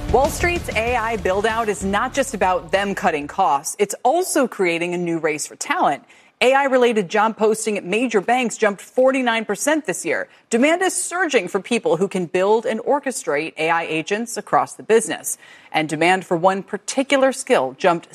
Wall Street's AI build-out is not just about them cutting costs. It's also creating a new race for talent. AI-related job posting at major banks jumped 49% this year. Demand is surging for people who can build and orchestrate AI agents across the business. And demand for one particular skill jumped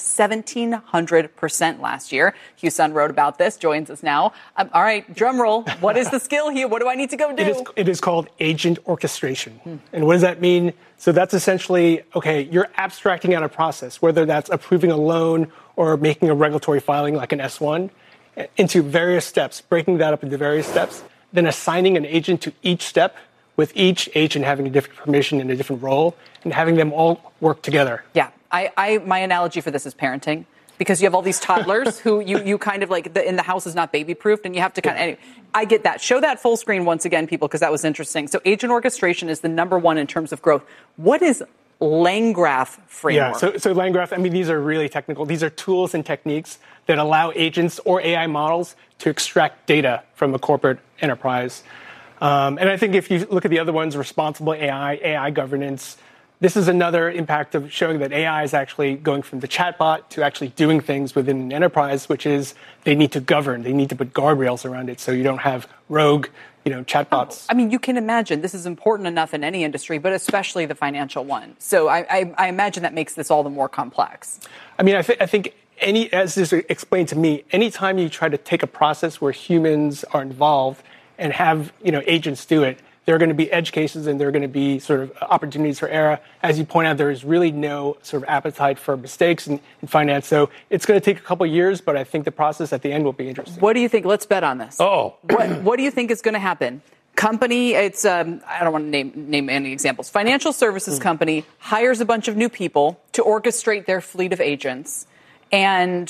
1,700% last year. Hugh Sun wrote about this, joins us now. All right, drum roll. What is the skill, Hugh? What do I need to go do? It is called agent orchestration. And what does that mean? So that's essentially, okay, you're abstracting out a process, whether that's approving a loan or making a regulatory filing like an S1, into various steps, breaking that up into various steps, then assigning an agent to each step, with each agent having a different permission and a different role, and having them all work together. Yeah, my analogy for this is parenting, because you have all these toddlers who you kind of like, in the house is not baby-proofed, and you have to kind of, anyway, I get that. Show that full screen once again, people, because that was interesting. So agent orchestration is the number one in terms of growth. What is LangGraph framework? Yeah, so LangGraph, I mean, these are really technical. These are tools and techniques that allow agents or AI models to extract data from a corporate enterprise. And I think if you look at the other ones, responsible AI, AI governance, this is another impact of showing that AI is actually going from the chatbot to actually doing things within an enterprise, which is they need to govern. They need to put guardrails around it so you don't have rogue, chatbots. I mean, you can imagine this is important enough in any industry, but especially the financial one. So I imagine that makes this all the more complex. I mean, I think as this explained to me, anytime you try to take a process where humans are involved and have, agents do it, there are going to be edge cases and there are going to be sort of opportunities for error. As you point out, there is really no sort of appetite for mistakes in finance. So it's going to take a couple of years, but I think the process at the end will be interesting. What do you think? Let's bet on this. Oh. What do you think is going to happen? Company, it's, I don't want to name any examples. Financial services company hires a bunch of new people to orchestrate their fleet of agents. And,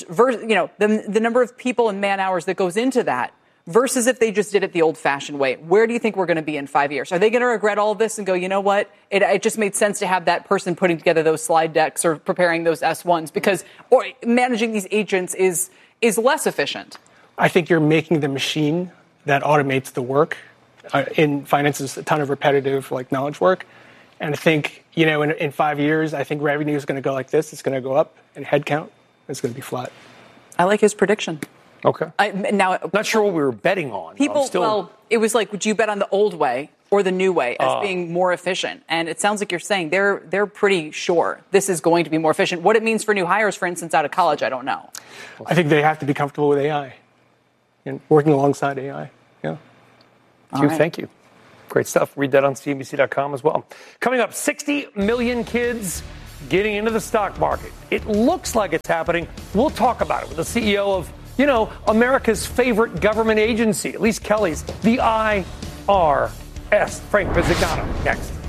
the number of people and man hours that goes into that versus if they just did it the old-fashioned way. Where do you think we're going to be in 5 years? Are they going to regret all of this and go, you know what? It just made sense to have that person putting together those slide decks or preparing those S1s because managing these agents is less efficient. I think you're making the machine that automates the work. In finance, is a ton of repetitive, knowledge work. And I think, in 5 years, I think revenue is going to go like this. It's going to go up, and headcount is going to be flat. I like his prediction. Okay. Not sure what we were betting on. It was like, would you bet on the old way or the new way as being more efficient? And it sounds like you're saying they're pretty sure this is going to be more efficient. What it means for new hires, for instance, out of college, I don't know. I think they have to be comfortable with AI and working alongside AI. Yeah. Hugh, thank you. Great stuff. Read that on CNBC.com as well. Coming up, 60 million kids getting into the stock market. It looks like it's happening. We'll talk about it with the CEO of, America's favorite government agency, at least Kelly's, the IRS. Frank Bisignano, next.